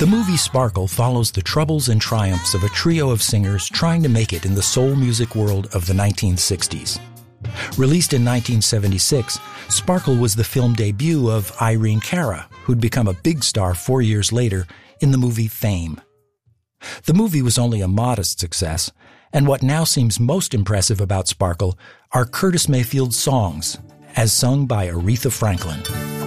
The movie Sparkle follows the troubles and triumphs of a trio of singers trying to make it in the soul music world of the 1960s. Released in 1976, Sparkle was the film debut of Irene Cara, who'd become a big star 4 years later in the movie Fame. The movie was only a modest success, and what now seems most impressive about Sparkle are Curtis Mayfield's songs, as sung by Aretha Franklin.